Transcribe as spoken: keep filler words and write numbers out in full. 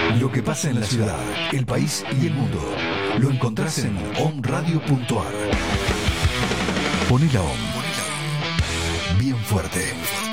Lo que pasa en la ciudad, el país y el mundo, lo encontrás en omradio punto ar. Poné la O M. Bien fuerte.